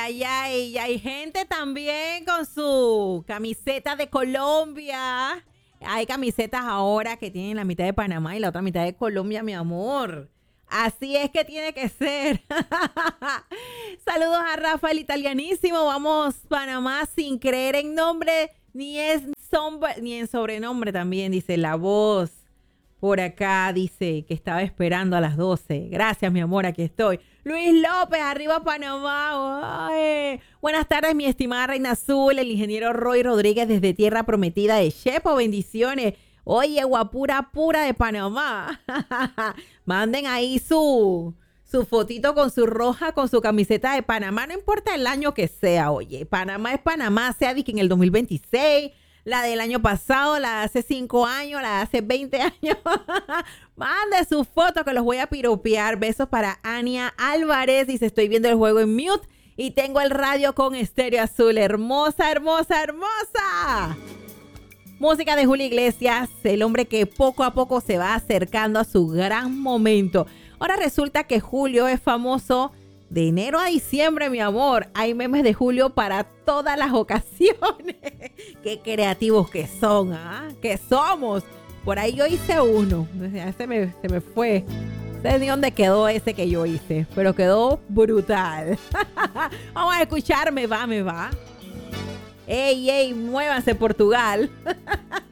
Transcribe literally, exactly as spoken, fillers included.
ay, ay. Y hay gente también con su camiseta de Colombia. Hay camisetas ahora que tienen la mitad de Panamá y la otra mitad de Colombia, mi amor. Así es que tiene que ser. Saludos a Rafa, el italianísimo. Vamos, Panamá, sin creer en nombre ni, es sombra, ni en sobrenombre también, dice la voz. Por acá dice que estaba esperando a las doce. Gracias, mi amor, aquí estoy. Luis López, arriba Panamá. Ay. Buenas tardes, mi estimada Reina Azul, el ingeniero Roy Rodríguez desde Tierra Prometida de Chepo. Bendiciones. Oye, guapura pura de Panamá. Manden ahí su, su fotito con su roja, con su camiseta de Panamá. No importa el año que sea, oye. Panamá es Panamá, sea de que en el dos mil veintiséis, la del año pasado, la de hace cinco años, la de hace veinte años. Mande su foto que los voy a piropear. Besos para Ania Álvarez. Dice, estoy viendo el juego en mute y tengo el radio con estéreo azul. Hermosa, hermosa, hermosa. Música de Julio Iglesias, el hombre que poco a poco se va acercando a su gran momento. Ahora resulta que Julio es famoso de enero a diciembre, mi amor. Hay memes de Julio para todas las ocasiones. Qué creativos que son, ¿ah? Que somos. Por ahí yo hice uno. Se me, se me fue. No sé de dónde quedó ese que yo hice, pero quedó brutal. Vamos a escuchar, me va, me va. ¡Ey, ey! Muévanse, Portugal.